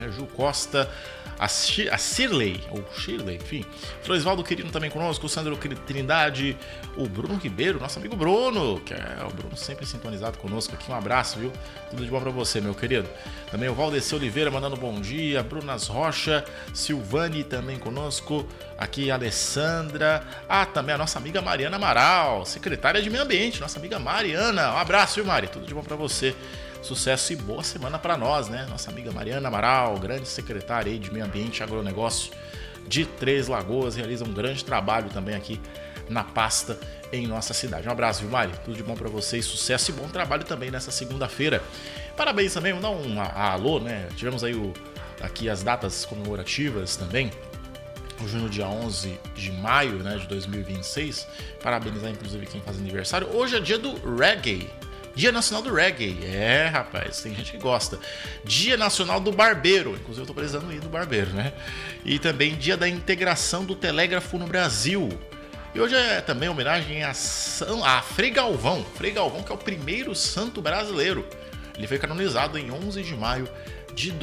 Ju Costa, a Shirley, enfim. Florisvaldo Quirino também conosco, o Sandro Trindade, o Bruno Ribeiro, nosso amigo Bruno, que é o Bruno sempre sintonizado conosco aqui. Um abraço, viu? Tudo de bom pra você, meu querido. Também o Valdeci Oliveira mandando bom dia, Brunas Rocha, Silvane também conosco, aqui a Alessandra, também a nossa amiga Mariana Amaral, secretária de Meio Ambiente, nossa amiga Mariana. Um abraço, viu, Mari? Tudo de bom pra você. Sucesso e boa semana para nós, né? Nossa amiga Mariana Amaral, grande secretária aí de Meio Ambiente e Agronegócio de Três Lagoas, realiza um grande trabalho também aqui na pasta em nossa cidade. Um abraço, viu, Mari? Tudo de bom para vocês, sucesso e bom trabalho também nessa segunda-feira. Parabéns também, vamos dar um alô, né? Tivemos aí aqui as datas comemorativas também. Hoje no dia 11 de maio, né, de 2026. Parabenizar, inclusive, quem faz aniversário. Hoje é dia do reggae. Dia Nacional do Reggae. Rapaz, tem gente que gosta. Dia Nacional do Barbeiro. Inclusive eu tô precisando ir do barbeiro, né? E também Dia da Integração do Telégrafo no Brasil. E hoje é também homenagem a Frei Galvão. Frei Galvão, que é o primeiro santo brasileiro. Ele foi canonizado em 11 de maio de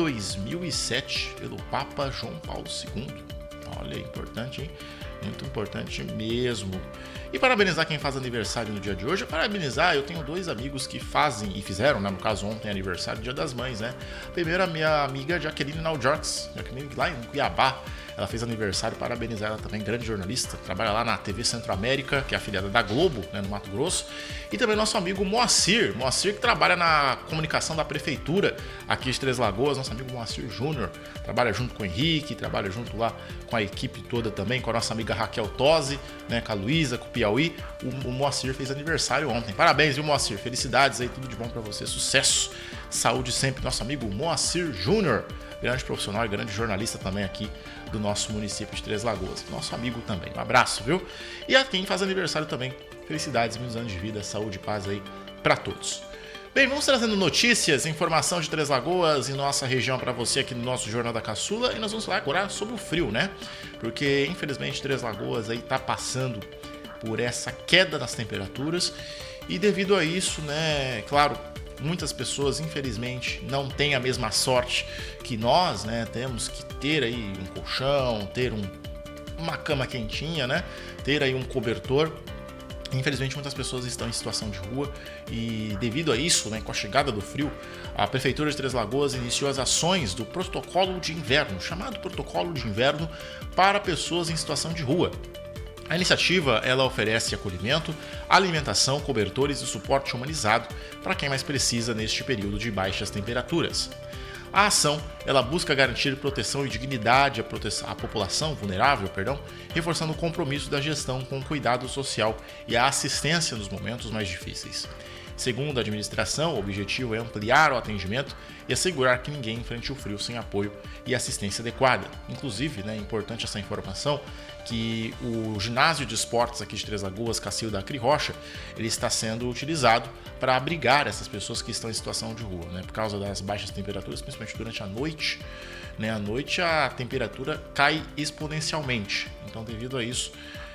2007 pelo Papa João Paulo II. Olha, importante, hein? Muito importante mesmo. E parabenizar quem faz aniversário no dia de hoje. Parabenizar, eu tenho dois amigos que fazem e fizeram, né, no caso ontem, aniversário, Dia das Mães, né? Primeiro, a minha amiga Jaqueline Naljarks, Jaqueline lá em Cuiabá. Ela fez aniversário, parabenizar ela também, grande jornalista, trabalha lá na TV Centro-América, que é afiliada da Globo, né, no Mato Grosso. E também nosso amigo Moacir, que trabalha na comunicação da prefeitura aqui de Três Lagoas, nosso amigo Moacir Júnior, trabalha junto com o Henrique, trabalha junto lá com a equipe toda também, com a nossa amiga Raquel Tosi, né, com a Luísa, com o Piauí. O Moacir fez aniversário ontem. Parabéns, viu, Moacir? Felicidades aí, tudo de bom pra você, sucesso, saúde sempre, nosso amigo Moacir Júnior, grande profissional e grande jornalista também aqui do nosso município de Três Lagoas. Nosso amigo também. Um abraço, viu? E a quem faz aniversário também, felicidades, muitos anos de vida, saúde e paz aí para todos. Bem, vamos trazendo notícias, informação de Três Lagoas e nossa região para você aqui no nosso Jornal da Caçula. E nós vamos falar agora sobre o frio, né? Porque, infelizmente, Três Lagoas aí tá passando por essa queda nas temperaturas. E devido a isso, né, claro, muitas pessoas, infelizmente, não têm a mesma sorte que nós, né? Temos que ter aí um colchão, ter uma cama quentinha, né? Ter aí um cobertor. Infelizmente, muitas pessoas estão em situação de rua e, devido a isso, né, com a chegada do frio, a Prefeitura de Três Lagoas iniciou as ações do protocolo de inverno, chamado protocolo de inverno para pessoas em situação de rua. A iniciativa, ela oferece acolhimento, alimentação, cobertores e suporte humanizado para quem mais precisa neste período de baixas temperaturas. A ação, ela busca garantir proteção e dignidade à população vulnerável, reforçando o compromisso da gestão com o cuidado social e a assistência nos momentos mais difíceis. Segundo a administração, o objetivo é ampliar o atendimento e assegurar que ninguém enfrente o frio sem apoio e assistência adequada. Inclusive, né, é importante essa informação que o ginásio de esportes aqui de Três Lagoas, Cacilda Acri Rocha, ele está sendo utilizado para abrigar essas pessoas que estão em situação de rua, né, por causa das baixas temperaturas, principalmente durante a noite. Né, à noite a temperatura cai exponencialmente, então devido a isso,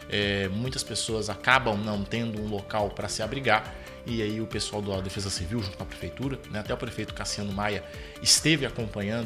muitas pessoas acabam não tendo um local para se abrigar. E aí o pessoal da Defesa Civil, junto com a Prefeitura, né, até o prefeito Cassiano Maia esteve acompanhando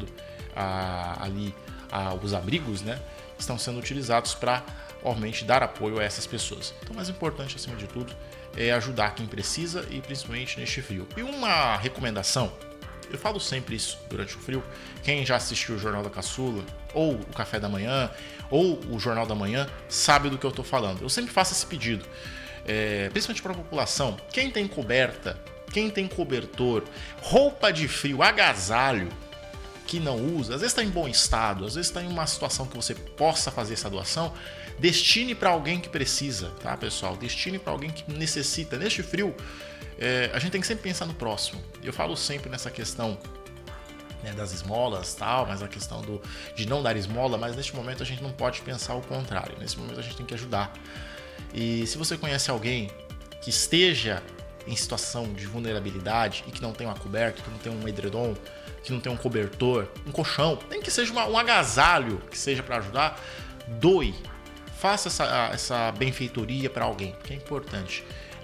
os abrigos, né, estão sendo utilizados para, obviamente, dar apoio a essas pessoas. Então, o mais importante, acima de tudo, é ajudar quem precisa e principalmente neste frio. E uma recomendação, eu falo sempre isso durante o frio, quem já assistiu o Jornal da Caçula, ou o Café da Manhã, ou o Jornal da Manhã, sabe do que eu estou falando. Eu sempre faço esse pedido. Principalmente para a população, quem tem coberta, quem tem cobertor, roupa de frio, agasalho que não usa, às vezes está em bom estado, às vezes está em uma situação que você possa fazer essa doação, destine para alguém que precisa, tá, pessoal? Destine para alguém que necessita. Neste frio, a gente tem que sempre pensar no próximo. Eu falo sempre nessa questão, né, das esmolas, tal, mas a questão de não dar esmola, mas neste momento a gente não pode pensar o contrário. Nesse momento a gente tem que ajudar. E se você conhece alguém que esteja em situação de vulnerabilidade e que não tem uma coberta, que não tem um edredom, que não tem um cobertor, um colchão, nem que seja um agasalho que seja para ajudar, doe. Faça essa benfeitoria para alguém, porque é importante.